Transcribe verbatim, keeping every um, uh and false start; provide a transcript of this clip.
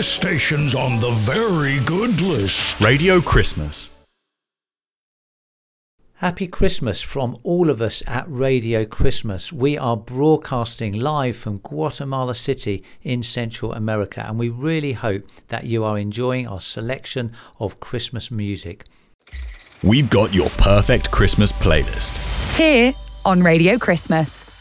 This station's on the very good list. Radio Christmas. Happy Christmas from all of us at Radio Christmas. We are broadcasting live from Guatemala City in Central America, and we really hope that you are enjoying our selection of Christmas music. We've got your perfect Christmas playlist here on Radio Christmas.